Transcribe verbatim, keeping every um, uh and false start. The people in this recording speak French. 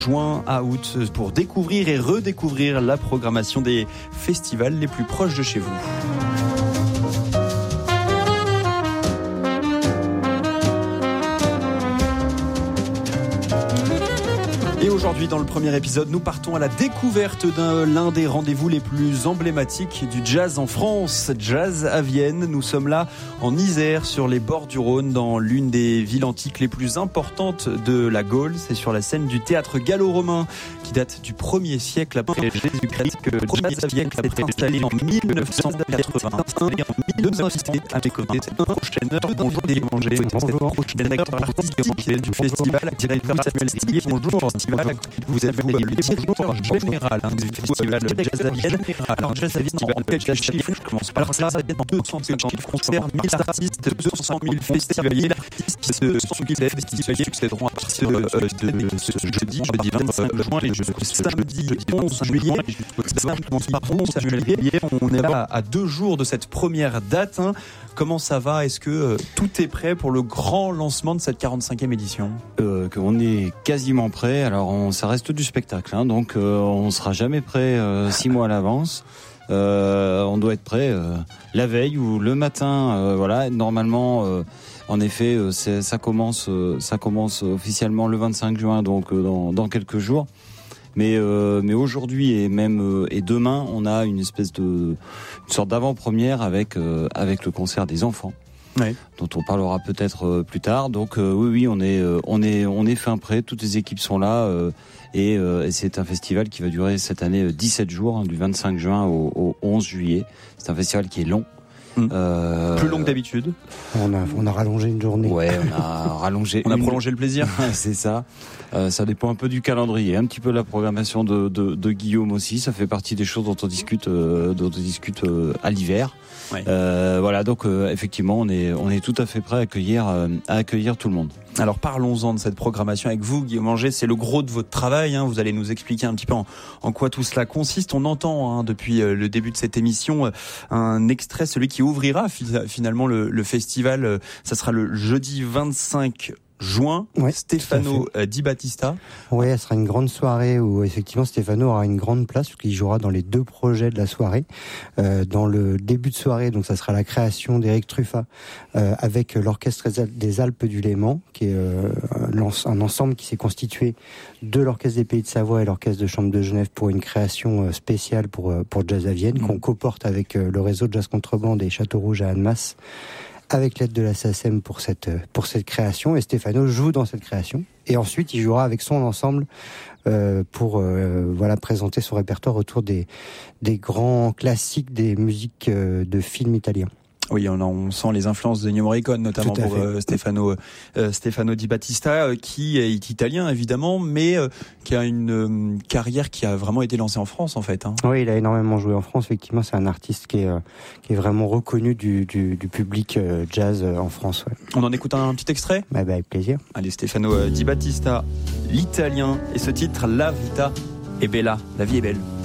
juin à août pour découvrir et redécouvrir la programmation des festivals les plus proches de chez vous. Et aujourd'hui, dans le premier épisode, nous partons à la découverte d'un l'un des rendez-vous les plus emblématiques du jazz en France, Jazz à Vienne. Nous sommes là en Isère, sur les bords du Rhône, dans l'une des villes antiques les plus importantes de la Gaule. C'est sur la scène du théâtre gallo-romain qui date du premier siècle après Jésus-Christ que Jazz à Vienne s'est installé en mille neuf cent quatre-vingt-un. Deux invités à mes côtés cette prochaine heure. Bonjour les Manger, bonjour, directeur artistique du festival, directeur Samuel Stillier. Bonjour. Vous êtes le directeur général hein, du festival Jazz à Vienne. Alors Jazz à Vienne, en quelques chiffres, je commence par ça, deux cent cinquante concerts, mille artistes, deux cent mille festivaliers qui se succèdent, festivaliers succéderont à partir de, de, de ce jeudi, jeudi vingt-cinq juin et jusqu'au samedi onze juillet. Pardon, Samuel Stillier, on est là à deux jours de cette première date. Hein. Comment ça va ? Est-ce que euh, tout est prêt pour le grand lancement de cette quarante-cinquième édition ? euh, On est quasiment prêt. Alors, on, ça reste du spectacle, hein, donc euh, on sera jamais prêt euh, six mois à l'avance. Euh, on doit être prêt euh, la veille ou le matin. Euh, voilà, normalement, euh, en effet, euh, c'est, ça commence, euh, ça commence officiellement le vingt-cinq juin, donc euh, dans, dans quelques jours. Mais euh, mais aujourd'hui et même euh, et demain, on a une espèce de une sorte d'avant-première avec euh, avec le concert des enfants, oui, dont on parlera peut-être euh, plus tard. Donc euh, oui oui, on est euh, on est on est fin prêt. Toutes les équipes sont là euh, et, euh, et c'est un festival qui va durer cette année dix-sept jours, hein, du vingt-cinq juin au, au onze juillet. C'est un festival qui est long. Mmh. Euh, plus long que d'habitude. On a, on a rallongé une journée. Ouais, on a rallongé. on a une... prolongé le plaisir. C'est ça. Euh, ça dépend un peu du calendrier, un petit peu de la programmation de, de, de Guillaume aussi. Ça fait partie des choses dont on discute, euh, dont on discute euh, à l'hiver. Ouais. Euh, voilà, donc euh, effectivement, on est, on est tout à fait prêt à accueillir, euh, à accueillir tout le monde. Alors parlons-en de cette programmation avec vous, Guillaume Manger. C'est le gros de votre travail. Hein. Vous allez nous expliquer un petit peu en, en quoi tout cela consiste. On entend hein, depuis euh, le début de cette émission euh, un extrait, celui qui ouvrira fi- finalement le, le festival. Euh, ça sera le jeudi vingt-cinq juin, ouais, Stefano Di Battista. Oui, ce sera une grande soirée où effectivement Stefano aura une grande place, parce qu'il jouera dans les deux projets de la soirée. Euh, dans le début de soirée, donc ça sera la création d'Éric Truffat euh, avec l'Orchestre des Alpes du Léman, qui est euh, un ensemble qui s'est constitué de l'Orchestre des Pays de Savoie et l'Orchestre de Chambre de Genève pour une création spéciale pour, pour Jazz à Vienne, mmh. qu'on coporte avec le réseau de Jazz Contrebande et Château Rouge à Annemasse, avec l'aide de la S A C E M pour cette, pour cette création. Et Stefano joue dans cette création. Et ensuite, il jouera avec son ensemble euh, pour euh, voilà, présenter son répertoire autour des, des grands classiques des musiques euh, de films italiens. Oui, on, on sent les influences de Ennio Morricone, notamment pour euh, Stefano, euh, Stefano Di Battista, euh, qui est italien évidemment, mais euh, qui a une euh, carrière qui a vraiment été lancée en France en fait. Hein. Oui, il a énormément joué en France. Effectivement, c'est un artiste qui est, euh, qui est vraiment reconnu du, du, du public euh, jazz euh, en France. Ouais. On en écoute un petit extrait ? Bah, bah, avec plaisir. Allez, Stefano Di Battista, l'italien, et ce titre, La Vita è Bella, la vie est belle.